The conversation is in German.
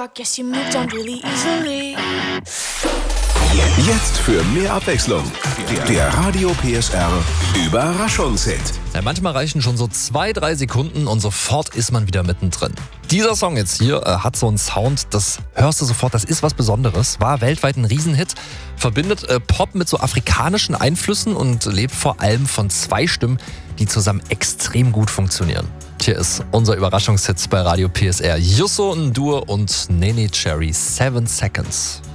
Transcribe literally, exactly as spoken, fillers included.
I guess you moved on really easily. Jetzt für mehr Abwechslung. Der Radio P S R Überraschungshit. Ja, manchmal reichen schon so zwei, drei Sekunden und sofort ist man wieder mittendrin. Dieser Song jetzt hier äh, hat so einen Sound, das hörst du sofort, das ist was Besonderes. War weltweit ein Riesenhit, verbindet äh, Pop mit so afrikanischen Einflüssen und lebt vor allem von zwei Stimmen, die zusammen extrem gut funktionieren. Hier ist unser Überraschungshit bei Radio P S R. Youssou N'Dour und Nene Cherry, Seven Seconds.